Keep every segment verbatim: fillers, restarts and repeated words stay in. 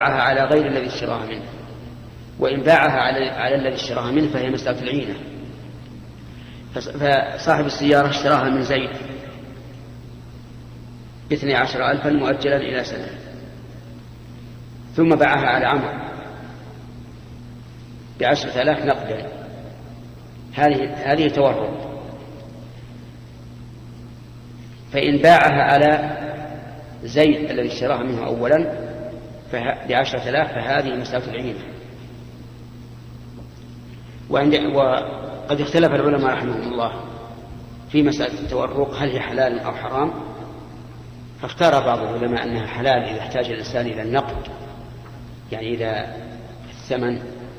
على غير الذي اشتراها منه، وإن باعها على, على الذي اشتراها منه فهي مسألة العينة. فصاحب السيارة اشتراها من زيد باثني عشر ألفا مؤجلا إلى سنة، ثم باعها على عمرو بعشرة آلاف نقدا. هذه هذه تورط. فإن باعها على زيد الذي اشتراها منه أولا بعشرة آلاف فهذه مسألة العينة. وقد اختلف العلماء رحمهم الله في مسألة التورق، هل هي حلال أو حرام؟ فاختار بعض العلماء أنها حلال إذا احتاج الإنسان إلى النقد، يعني إلى الثمن،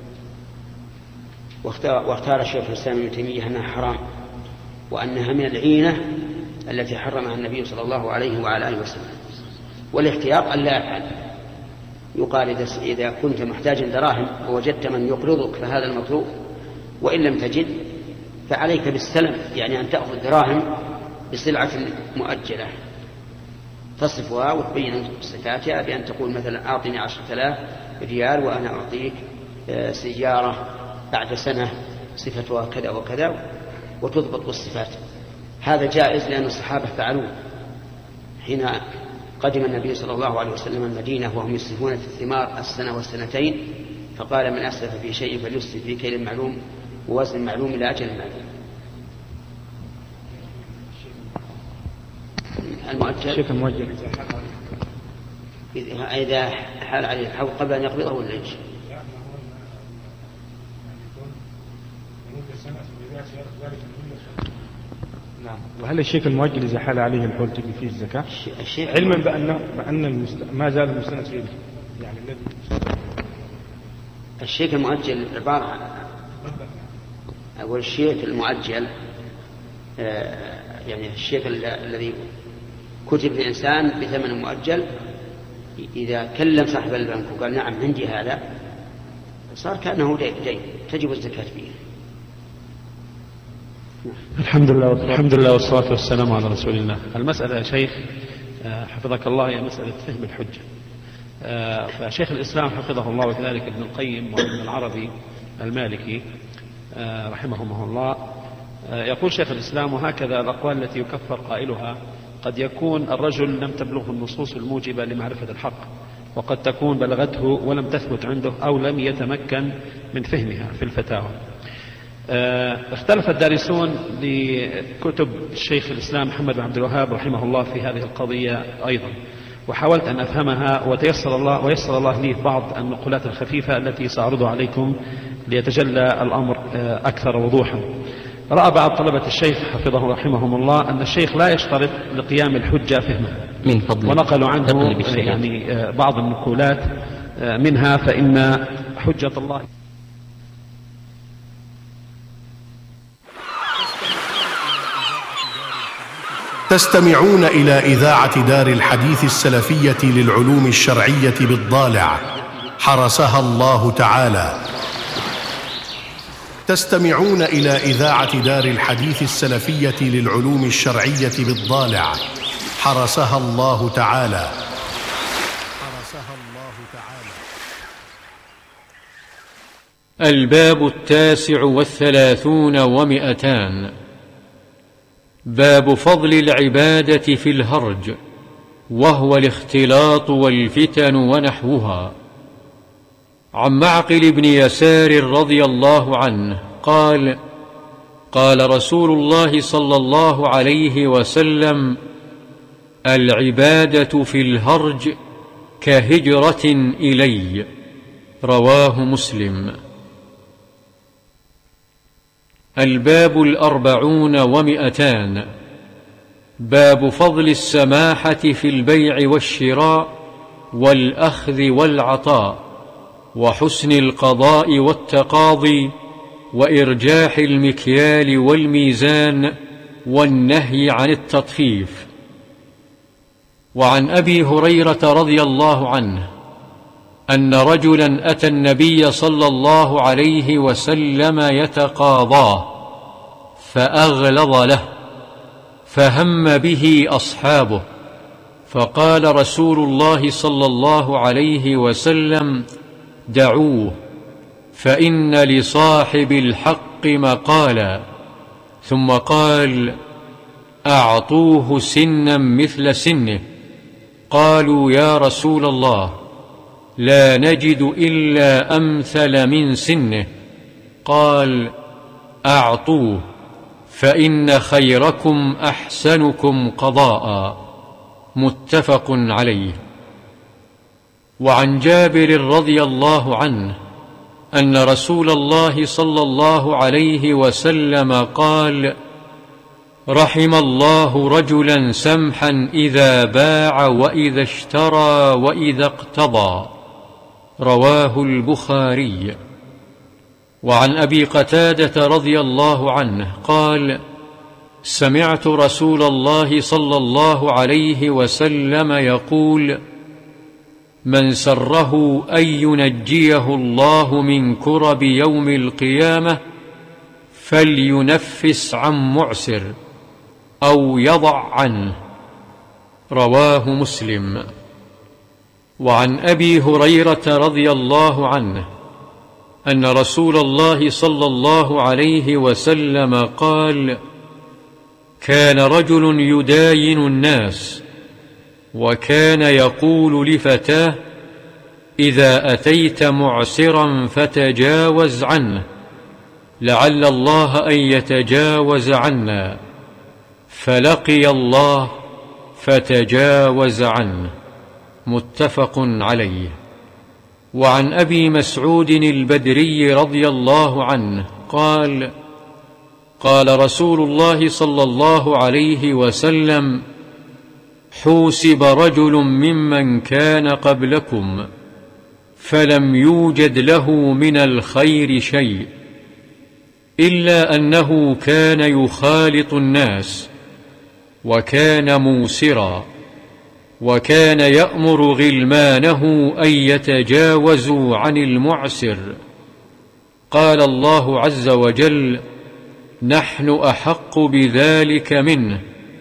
واختار الشيخ الإسلام ابن تيمية أنها حرام، وأنها من العينة التي حرمها النبي صلى الله عليه وعلى آله وسلم. والاحتياط أن لا يفعل. يقال إذا كنت محتاجا دراهم ووجدت من يقرضك فهذا المطلوب، وإن لم تجد فعليك بالسلم، يعني أن تأخذ دراهم بسلعة مؤجلة تصفها وتبين صفاتها بأن تقول مثلا أعطني عشرة آلاف ريال وأنا أعطيك سيارة بعد سنة صفتها كذا وكذا، وتضبط بالصفات. هذا جائز لأن الصحابة فعلوه حين قدم النبي صلى الله عليه وسلم المدينة وهم يسلفون في الثمار السنة والسنتين، فقال من أسلف في شيء فليسلف في كيل معلوم ووزن معلوم إلى أجل معلوم. المؤجل شيك المؤجل إذا حال عليه الحول قبل أن يقبضه ولا إيش؟ نعم. وهل الشيك المؤجل إذا حال عليه الحول تجي فيه الزكاة؟ علما بأن بأن المست... ما زال المستند فيه، يعني الذي الشيك المؤجل عبارة عن أول الشيك المؤجل آه يعني الشيك الذي كتب الإنسان بثمن مؤجل، إذا كلم صاحب البنك وقال نعم عندي هذا صار كأنه دين تجب الزكاة فيه. الحمد لله الحمد لله والصلاة والسلام على رسول الله. المسألة يا شيخ حفظك الله هي مسألة فهم الحجة. فشيخ الإسلام حفظه الله وكذلك ابن القيم وابن العربي المالكي رحمهم الله يقول شيخ الإسلام: وهكذا الأقوال التي يكفر قائلها قد يكون الرجل لم تبلغه النصوص الموجبة لمعرفة الحق، وقد تكون بلغته ولم تثبت عنده أو لم يتمكن من فهمها في الفتاوى. اختلف الدارسون لكتب الشيخ الإسلام محمد بن عبد الوهاب رحمه الله في هذه القضية أيضا، وحاولت أن أفهمها وتيسر الله ويسر الله لي بعض النقولات الخفيفة التي سأعرضها عليكم ليتجلى الأمر أكثر وضوحا. رأى بعض طلبة الشيخ حفظه رحمهم الله أن الشيخ لا يشترط لقيام الحجة فهمها من فضل، ونقلوا عنه يعني بعض النقولات منها: فإن حجة الله تستمعون إلى إذاعة دار الحديث السلفية للعلوم الشرعية بالضالع حرسها الله تعالى. تستمعون إلى إذاعة دار الحديث السلفية للعلوم الشرعية بالضالع حرسها الله تعالى. حرسها الله تعالى. الباب التاسع والثلاثون ومئتان. باب فضل العبادة في الهرج، وهو الاختلاط والفتن ونحوها. عن معقل بن يسار رضي الله عنه قال: قال رسول الله صلى الله عليه وسلم: العبادة في الهرج كهجرة إلي. رواه مسلم. الباب الأربعون ومئتان. باب فضل السماحة في البيع والشراء والأخذ والعطاء، وحسن القضاء والتقاضي، وإرجاح المكيال والميزان، والنهي عن التطفيف. وعن أبي هريرة رضي الله عنه أن رجلا أتى النبي صلى الله عليه وسلم يتقاضاه فأغلظ له، فهم به أصحابه، فقال رسول الله صلى الله عليه وسلم: دعوه فإن لصاحب الحق مقالا. ثم قال: أعطوه سنا مثل سنه. قالوا: يا رسول الله، لا نجد إلا أمثل من سنه. قال: أعطوه فإن خيركم أحسنكم قضاء. متفق عليه. وعن جابر رضي الله عنه أن رسول الله صلى الله عليه وسلم قال: رحم الله رجلا سمحا إذا باع وإذا اشترى وإذا اقتضى. رواه البخاري. وعن أبي قتادة رضي الله عنه قال: سمعت رسول الله صلى الله عليه وسلم يقول: من سره أن ينجيه الله من كرب يوم القيامة فلينفس عن معسر أو يضع عنه. رواه مسلم. وعن أبي هريرة رضي الله عنه أن رسول الله صلى الله عليه وسلم قال: كان رجل يداين الناس، وكان يقول لفتاه: إذا أتيت معسرا فتجاوز عنه، لعل الله أن يتجاوز عنا. فلقي الله فتجاوز عنه. متفق عليه. وعن أبي مسعود البدري رضي الله عنه قال: قال رسول الله صلى الله عليه وسلم: حوسب رجل ممن كان قبلكم فلم يوجد له من الخير شيء، إلا أنه كان يخالط الناس، وكان موسرا، وكان يأمر غلمانه أن يتجاوزوا عن المعسر. قال الله عز وجل: نحن أحق بذلك منه،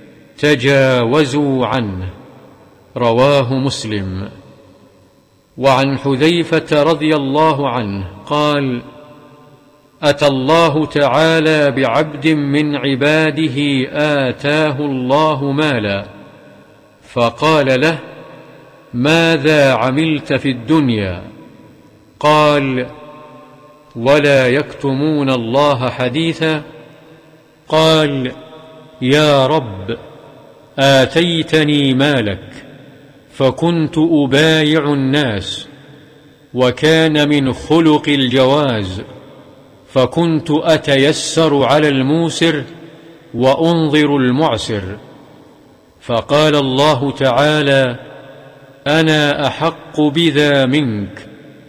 تجاوزوا عنه. رواه مسلم. وعن حذيفة رضي الله عنه قال: أتى الله تعالى بعبد من عباده آتاه الله مالا، فقال له: ماذا عملت في الدنيا؟ قال: ولا يكتمون الله حديثا. قال: يا رب، آتيتني مالك فكنت أبايع الناس، وكان من خلق الجواز، فكنت أتيسر على الموسر وأنظر المعسر. فقال الله تعالى: أنا أحق بذا منك،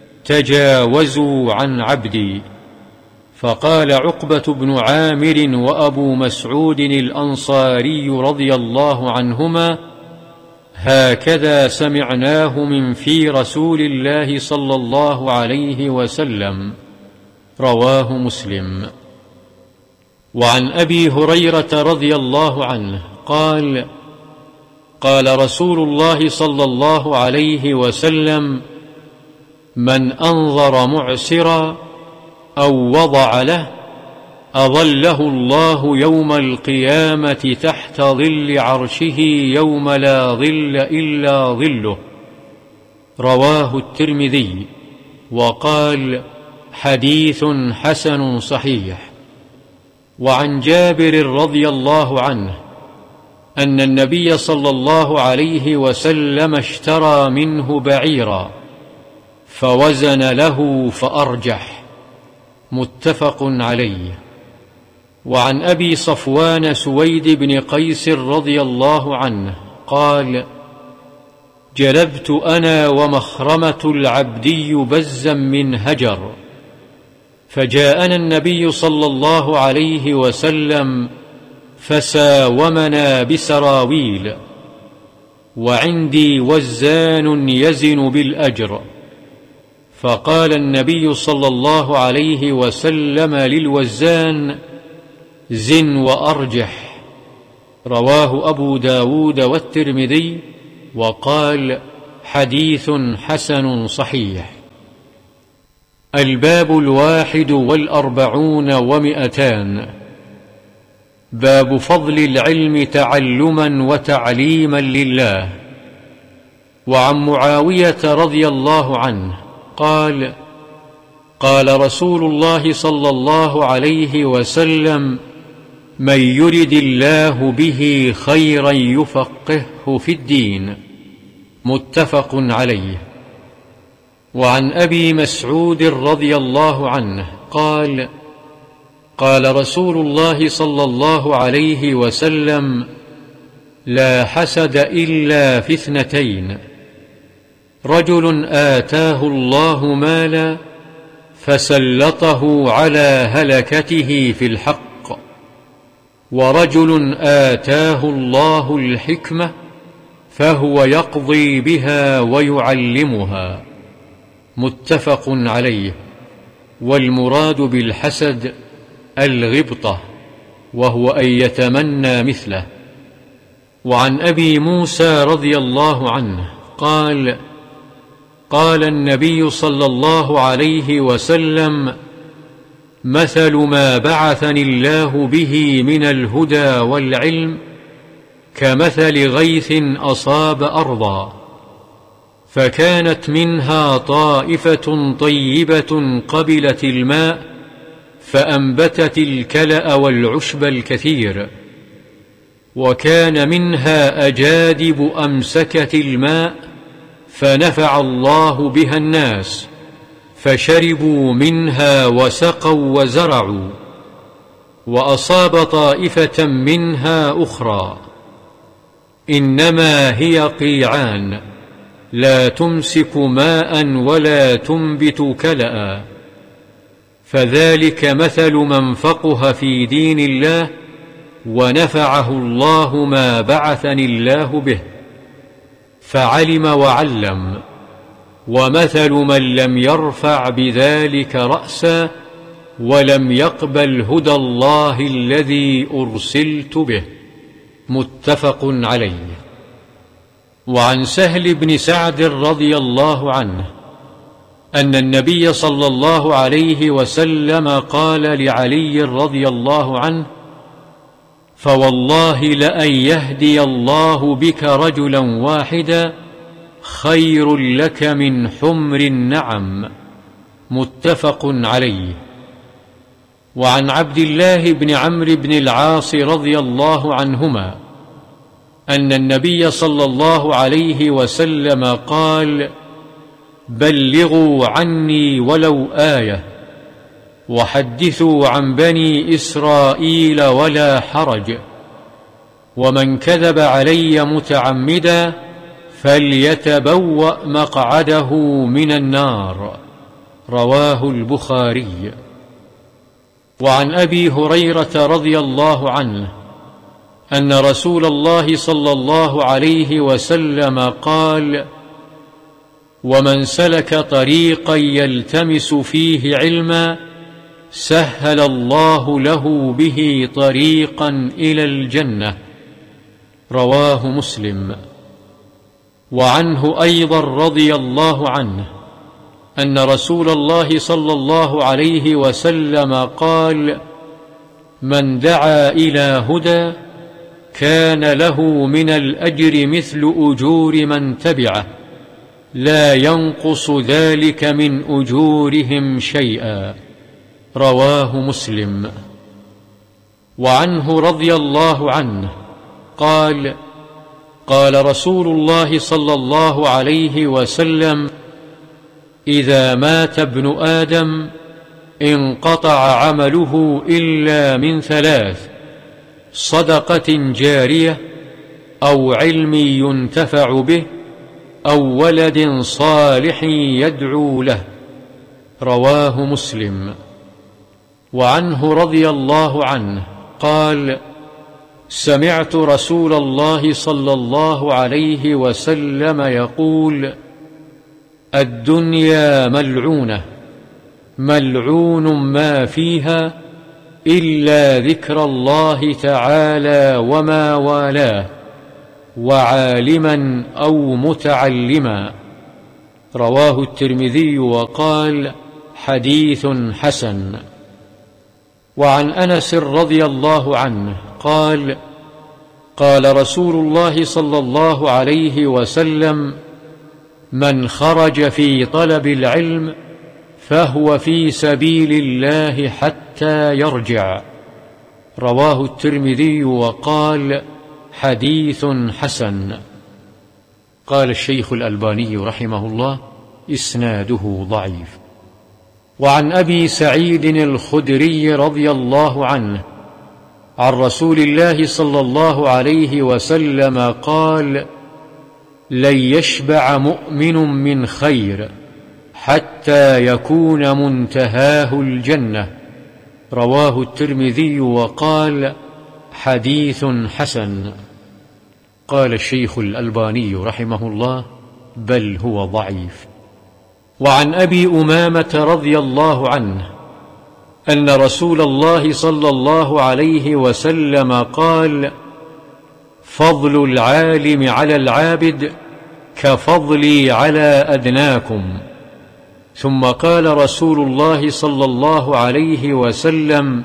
تجاوزوا عن عبدي. فقال عقبة بن عامر وأبو مسعود الأنصاري رضي الله عنهما: هكذا سمعناه من في رسول الله صلى الله عليه وسلم. رواه مسلم. وعن أبي هريرة رضي الله عنه قال: قال رسول الله صلى الله عليه وسلم: من أنظر معسرا أو وضع له أظله الله يوم القيامة تحت ظل عرشه يوم لا ظل إلا ظله. رواه الترمذي وقال: حديث حسن صحيح. وعن جابر رضي الله عنه أن النبي صلى الله عليه وسلم اشترى منه بعيرا فوزن له فأرجح. متفق عليه. وعن أبي صفوان سويد بن قيس رضي الله عنه قال: جلبت أنا ومخرمة العبدي بزا من هجر، فجاءنا النبي صلى الله عليه وسلم فساومنا بسراويل، وعندي وزان يزن بالأجر، فقال النبي صلى الله عليه وسلم للوزان: زن وأرجح. رواه أبو داود والترمذي وقال: حديث حسن صحيح. الباب الواحد والأربعون ومئتان. باب فضل العلم تعلما وتعليما لله. وعن معاوية رضي الله عنه قال: قال رسول الله صلى الله عليه وسلم: من يرد الله به خيرا يفقهه في الدين. متفق عليه. وعن أبي مسعود رضي الله عنه قال: قال رسول الله صلى الله عليه وسلم: لا حسد إلا في اثنتين: رجل آتاه الله مالا فسلطه على هلكته في الحق، ورجل آتاه الله الحكمة فهو يقضي بها ويعلمها. متفق عليه. والمراد بالحسد الغبطة، وهو أن يتمنى مثله. وعن أبي موسى رضي الله عنه قال: قال النبي صلى الله عليه وسلم: مثل ما بعثني الله به من الهدى والعلم كمثل غيث أصاب أرضا، فكانت منها طائفة طيبة قبلت الماء فأنبتت الكلأ والعشب الكثير، وكان منها أجادب أمسكت الماء فنفع الله بها الناس، فشربوا منها وسقوا وزرعوا. وأصاب طائفة منها أخرى، إنما هي قيعان لا تمسك ماء ولا تنبت كلأ، فذلك مثل من فقه في دين الله ونفعه الله ما بعثني الله به، فعلم وعلم. ومثل من لم يرفع بذلك رأسا ولم يقبل هدى الله الذي أرسلت به. متفق عليه. وعن سهل بن سعد رضي الله عنه أن النبي صلى الله عليه وسلم قال لعلي رضي الله عنه: فوالله لأن يهدي الله بك رجلا واحدا خير لك من حمر النعم. متفق عليه. وعن عبد الله بن عمرو بن العاص رضي الله عنهما أن النبي صلى الله عليه وسلم قال: بلغوا عني ولو آية، وحدثوا عن بني إسرائيل ولا حرج، ومن كذب علي متعمدا فليتبوأ مقعده من النار. رواه البخاري. وعن أبي هريرة رضي الله عنه أن رسول الله صلى الله عليه وسلم قال: ومن سلك طريقا يلتمس فيه علما سهل الله له به طريقا إلى الجنة. رواه مسلم. وعنه أيضا رضي الله عنه أن رسول الله صلى الله عليه وسلم قال: من دعا إلى هدى كان له من الأجر مثل أجور من تبعه، لا ينقص ذلك من أجورهم شيئا. رواه مسلم. وعنه رضي الله عنه قال: قال رسول الله صلى الله عليه وسلم: إذا مات ابن آدم انقطع عمله إلا من ثلاث: صدقة جارية، أو علم ينتفع به، أو ولد صالح يدعو له. رواه مسلم. وعنه رضي الله عنه قال: سمعت رسول الله صلى الله عليه وسلم يقول: الدنيا ملعونة، ملعون ما فيها إلا ذكر الله تعالى وما والاه، وعالما أو متعلما. رواه الترمذي وقال: حديث حسن. وعن أنس رضي الله عنه قال: قال رسول الله صلى الله عليه وسلم: من خرج في طلب العلم فهو في سبيل الله حتى يرجع. رواه الترمذي وقال: حديث حسن. قال الشيخ الألباني رحمه الله: إسناده ضعيف. وعن أبي سعيد الخدري رضي الله عنه عن رسول الله صلى الله عليه وسلم قال: لن يشبع مؤمن من خير حتى يكون منتهاه الجنة. رواه الترمذي وقال: حديث حسن. قال الشيخ الألباني رحمه الله: بل هو ضعيف. وعن أبي أمامة رضي الله عنه أن رسول الله صلى الله عليه وسلم قال: فضل العالم على العابد كفضلي على أدناكم. ثم قال رسول الله صلى الله عليه وسلم: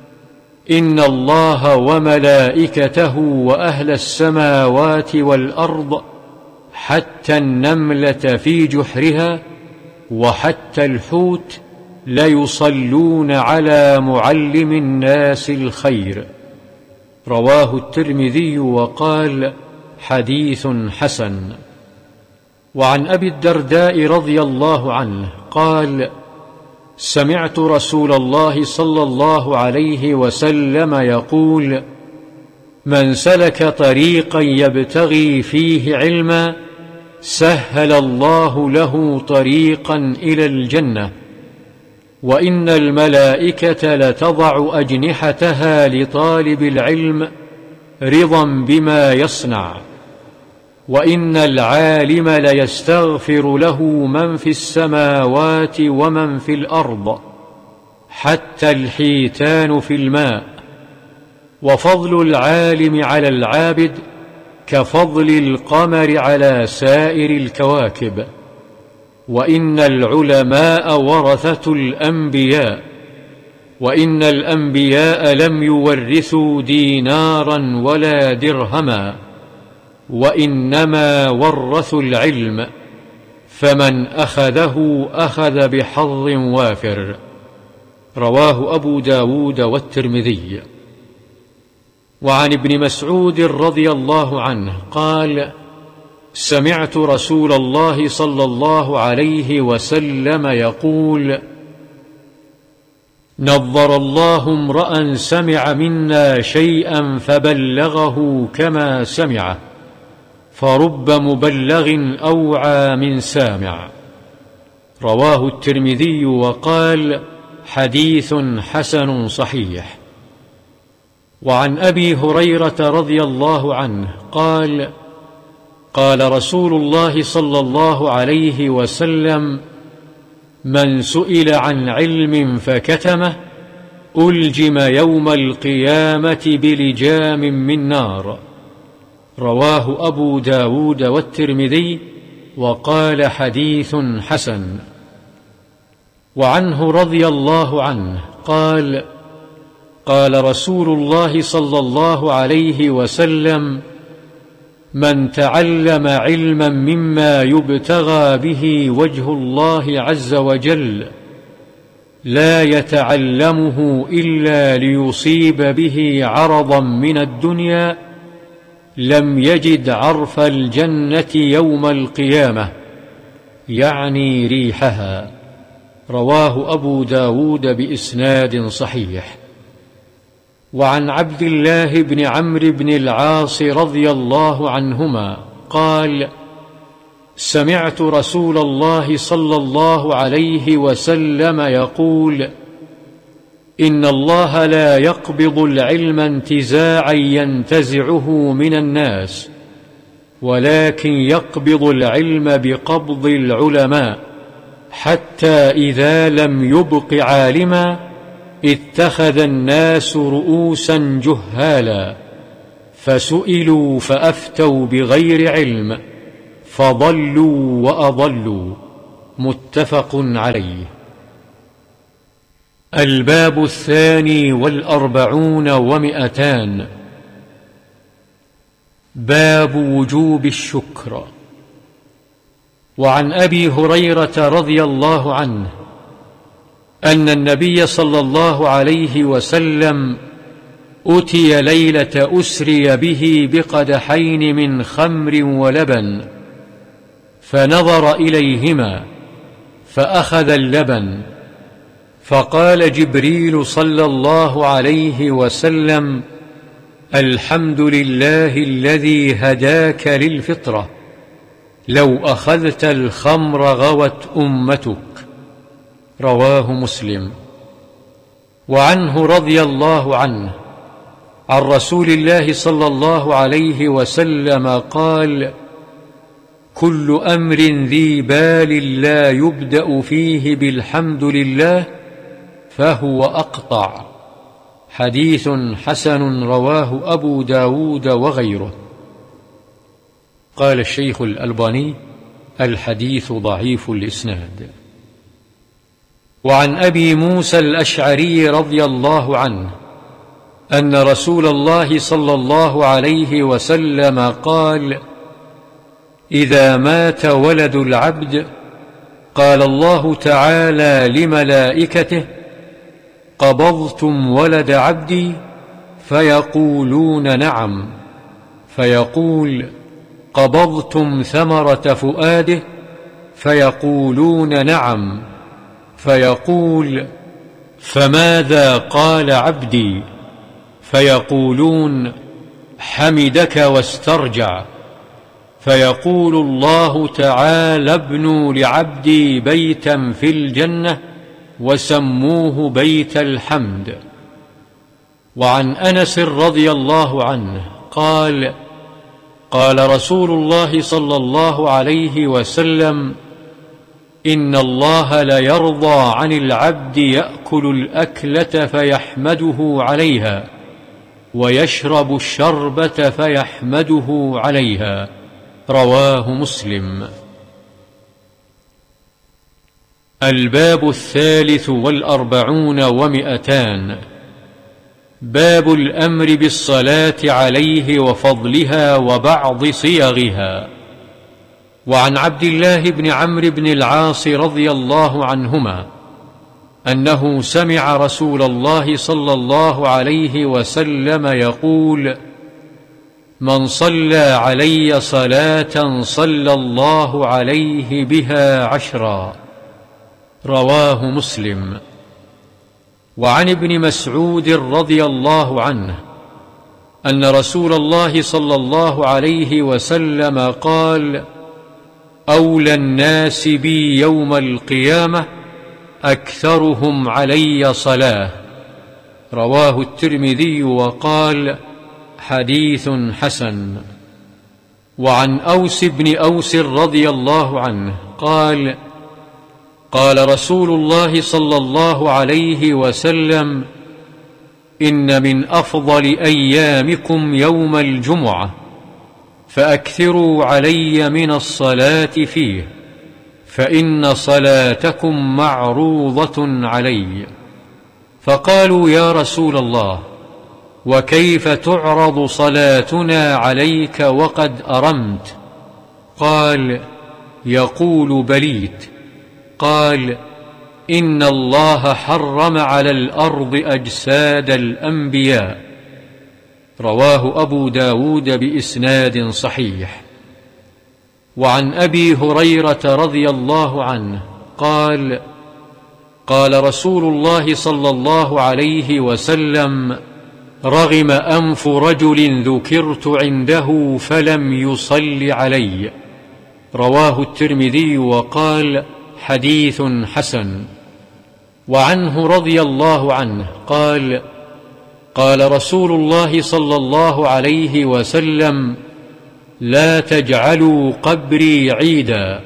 إن الله وملائكته وأهل السماوات والأرض حتى النملة في جحرها وحتى الحوت ليصلون على معلم الناس الخير. رواه الترمذي وقال: حديث حسن. وعن أبي الدرداء رضي الله عنه قال: سمعت رسول الله صلى الله عليه وسلم يقول: من سلك طريقا يبتغي فيه علما سهل الله له طريقا إلى الجنة. وإن الملائكة لتضع أجنحتها لطالب العلم رضا بما يصنع. وإن العالم ليستغفر له من في السماوات ومن في الأرض حتى الحيتان في الماء. وفضل العالم على العابد كفضل القمر على سائر الكواكب. وإن العلماء ورثة الأنبياء، وإن الأنبياء لم يورثوا دينارا ولا درهما، وإنما ورثوا العلم، فمن أخذه أخذ بحظ وافر. رواه أبو داود والترمذي. وعن ابن مسعود رضي الله عنه قال: سمعت رسول الله صلى الله عليه وسلم يقول: نظر الله امرأ سمع منا شيئا فبلغه كما سمعه، فرب مبلغ أوعى من سامع. رواه الترمذي وقال: حديث حسن صحيح. وعن أبي هريرة رضي الله عنه قال: قال رسول الله صلى الله عليه وسلم: من سئل عن علم فكتمه ألجم يوم القيامة بلجام من نار. رواه أبو داود والترمذي وقال: حديث حسن. وعنه رضي الله عنه قال: قال رسول الله صلى الله عليه وسلم: من تعلم علما مما يبتغى به وجه الله عز وجل لا يتعلمه إلا ليصيب به عرضا من الدنيا لم يجد عرف الجنة يوم القيامة، يعني ريحها. رواه أبو داود بإسناد صحيح. وعن عبد الله بن عمرو بن العاص رضي الله عنهما قال: سمعت رسول الله صلى الله عليه وسلم يقول: إن الله لا يقبض العلم انتزاعا ينتزعه من الناس، ولكن يقبض العلم بقبض العلماء، حتى إذا لم يبق عالما اتخذ الناس رؤوسا جهالا، فسئلوا فأفتوا بغير علم فضلوا وأضلوا. متفق عليه. الباب الثاني والأربعون ومئتان. باب وجوب الشكر. وعن أبي هريرة رضي الله عنه أن النبي صلى الله عليه وسلم أتي ليلة أسري به بقدحين من خمر ولبن، فنظر إليهما فأخذ اللبن، فقال جبريل صلى الله عليه وسلم: الحمد لله الذي هداك للفطرة، لو أخذت الخمر غوت أمتك. رواه مسلم. وعنه رضي الله عنه عن رسول الله صلى الله عليه وسلم قال: كل أمر ذي بال لا يبدأ فيه بالحمد لله فهو أقطع. حديث حسن رواه أبو داود وغيره. قال الشيخ الألباني: الحديث ضعيف الإسناد. وعن أبي موسى الأشعري رضي الله عنه أن رسول الله صلى الله عليه وسلم قال: إذا مات ولد العبد قال الله تعالى لملائكته: قبضتم ولد عبدي؟ فيقولون نعم. فيقول: قبضتم ثمرة فؤاده؟ فيقولون نعم. فيقول: فماذا قال عبدي؟ فيقولون: حمدك واسترجع. فيقول الله تعالى: ابنوا لعبدي بيتا في الجنة وسموه بيت الحمد. وعن أنس رضي الله عنه قال: قال رسول الله صلى الله عليه وسلم: إن الله ليرضى عن العبد يأكل الأكلة فيحمده عليها، ويشرب الشربة فيحمده عليها. رواه مسلم. الباب الثالث والأربعون ومئتان. باب الأمر بالصلاة عليه وفضلها وبعض صيغها. وعن عبد الله بن عمرو بن العاص رضي الله عنهما أنه سمع رسول الله صلى الله عليه وسلم يقول: من صلى علي صلاة صلى الله عليه بها عشرا. رواه مسلم. وعن ابن مسعود رضي الله عنه أن رسول الله صلى الله عليه وسلم قال: أولى الناس بي يوم القيامة أكثرهم علي صلاة. رواه الترمذي وقال: حديث حسن. وعن أوس بن أوس رضي الله عنه قال: قال رسول الله صلى الله عليه وسلم: إن من أفضل أيامكم يوم الجمعة، فأكثروا علي من الصلاة فيه، فإن صلاتكم معروضة علي. فقالوا: يا رسول الله، وكيف تعرض صلاتنا عليك وقد أرمت؟ قال: يقول بليت. قال: إن الله حرم على الأرض أجساد الأنبياء. رواه أبو داود بإسناد صحيح. وعن أبي هريرة رضي الله عنه قال: قال رسول الله صلى الله عليه وسلم: رغم أنف رجل ذكرت عنده فلم يصل علي. رواه الترمذي وقال: حديث حسن. وعنه رضي الله عنه قال: قال رسول الله صلى الله عليه وسلم: لا تجعلوا قبري عيدا،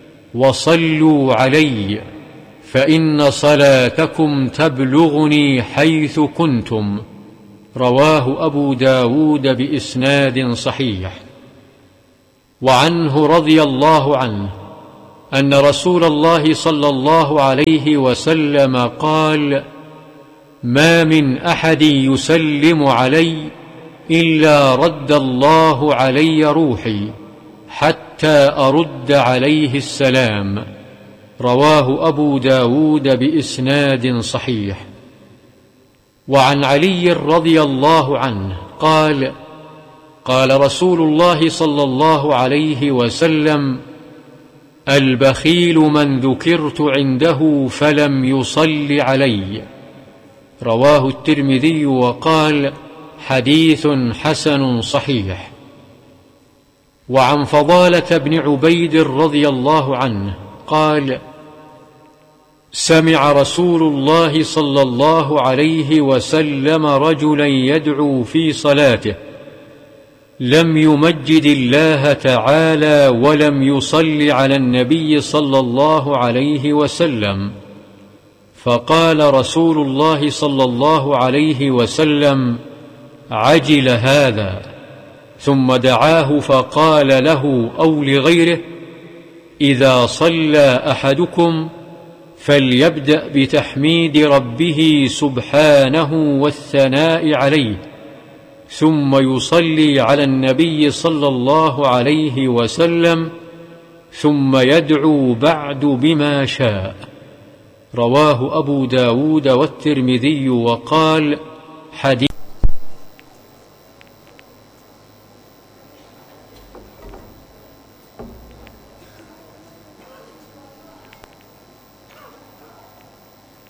وصلوا علي، فإن صلاتكم تبلغني حيث كنتم. رواه أبو داود بإسناد صحيح. وعنه رضي الله عنه أن رسول الله صلى الله عليه وسلم قال: ما من أحد يسلم علي إلا رد الله علي روحي حتى أرد عليه السلام. رواه أبو داود بإسناد صحيح. وعن علي رضي الله عنه قال: قال رسول الله صلى الله عليه وسلم: البخيل من ذكرت عنده فلم يصل علي. رواه الترمذي وقال: حديث حسن صحيح. وعن فضالة بن عبيد رضي الله عنه قال: سمع رسول الله صلى الله عليه وسلم رجلا يدعو في صلاته لم يمجد الله تعالى ولم يصل على النبي صلى الله عليه وسلم، فقال رسول الله صلى الله عليه وسلم: عجل هذا، ثم دعاه فقال له أو لغيره: إذا صلى أحدكم فليبدأ بتحميد ربه سبحانه والثناء عليه، ثم يصلي على النبي صلى الله عليه وسلم، ثم يدعو بعد بما شاء. رواه أبو داود والترمذي وقال: حديث